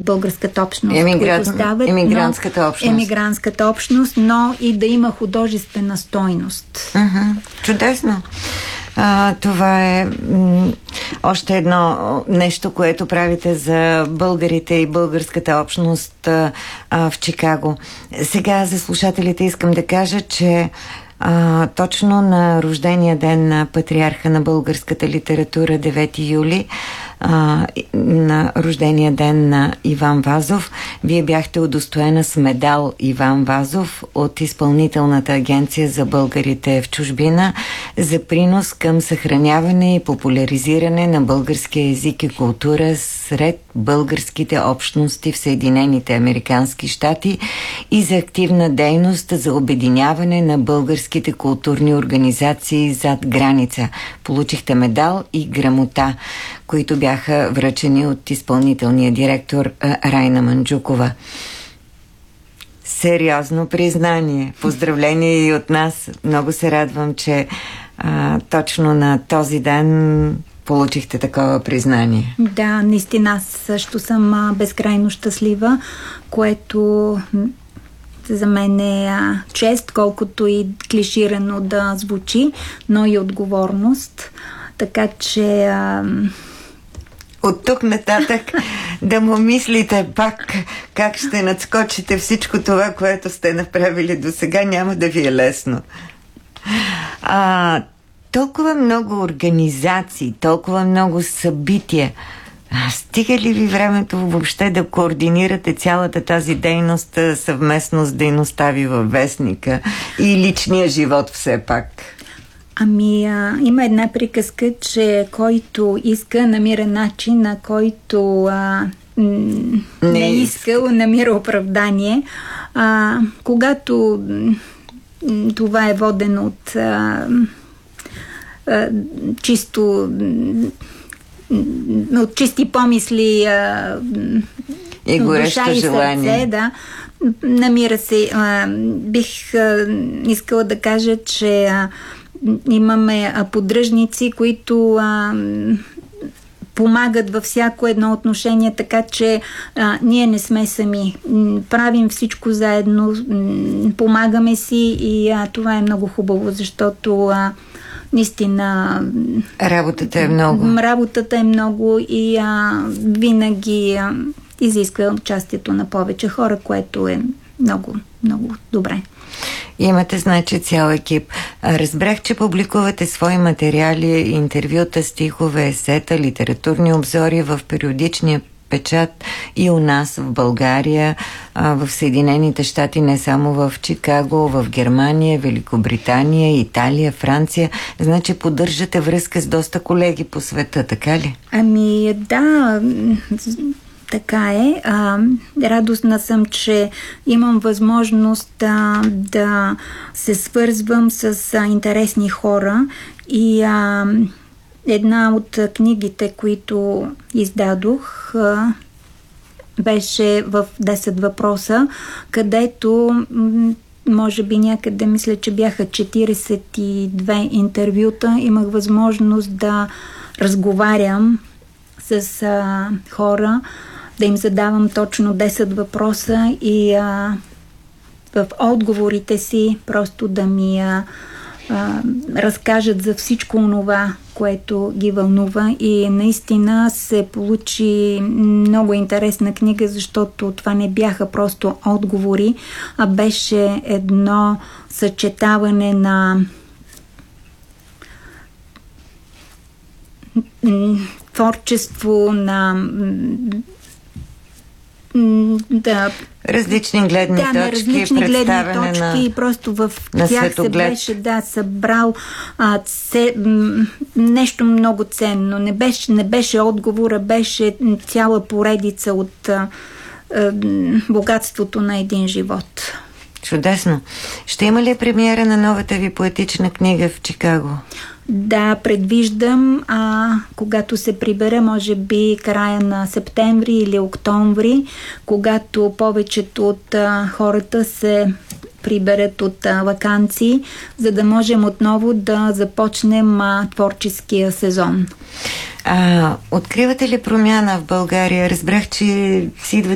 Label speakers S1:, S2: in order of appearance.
S1: българската общност, които стават. Емигрантската общност, но и да има художествена стойност.
S2: Чудесно! Това е още едно нещо, което правите за българите и българската общност в Чикаго. Сега за слушателите искам да кажа, че точно на рождения ден на патриарха на българската литература, 9 юли, на рождения ден на Иван Вазов, вие бяхте удостоена с медал Иван Вазов от Изпълнителната агенция за българите в чужбина за принос към съхраняване и популяризиране на българския език и култура сред българските общности в Съединените американски щати и за активна дейност за обединяване на българските културни организации зад граница. Получихте медал и грамота, които бяха връчени от изпълнителния директор Райна Манджукова. Сериозно признание. Поздравление и от нас. Много се радвам, че точно на този ден получихте такова признание.
S1: Да, наистина аз също съм безкрайно щастлива, което за мен е чест, колкото и клиширано да звучи, но и отговорност. Така че
S2: от тук нататък да му мислите пак как ще надскочите всичко това, което сте направили до сега, няма да ви е лесно. Толкова много организации, толкова много събития. Стига ли ви времето въобще да координирате цялата тази дейност съвместно с дейността ви във вестника и личния живот все пак?
S1: Има една приказка, че който иска, намира начин, на който не искал, намира оправдание. Когато това е водено от от чисти помисли
S2: и горещо желание.
S1: Сърце, да. Намира се. Бих искала да кажа, че имаме поддръжници, които помагат във всяко едно отношение, така че ние не сме сами. Правим всичко заедно, помагаме си и това е много хубаво, защото наистина
S2: работата е много.
S1: Работата е много и винаги изисква участието на повече хора, което е много, много добре.
S2: Имате, значи, цял екип. Разбрах, че публикувате свои материали, интервюта, стихове, есета, литературни обзори в периодичния печат и у нас в България, в Съединените щати, не само в Чикаго, в Германия, Великобритания, Италия, Франция. Значи поддържате връзка с доста колеги по света, така ли?
S1: Да, така е. Радостна съм, че имам възможност да се свързвам с интересни хора и една от книгите, които издадох, беше в 10 въпроса, където може би някъде, мисля, че бяха 42 интервюта. Имах възможност да разговарям с хора, да им задавам точно 10 въпроса и в отговорите си просто да ми разкажат за всичко онова, което ги вълнува, и наистина се получи много интересна книга, защото това не бяха просто отговори, а беше едно съчетаване на творчество, на
S2: различни гледни точки,
S1: различни гледни точки, и просто в тях се беше събрал нещо много ценно. Не беше отговора, беше цяла поредица от богатството на един живот.
S2: Чудесно. Ще има ли премиера на новата ви поетична книга в Чикаго?
S1: Да, предвиждам, когато се прибера, може би края на септември или октомври, когато повечето от хората се приберат от ваканции, за да можем отново да започнем творческия сезон.
S2: Откривате ли промяна в България? Разбрах, че си идвате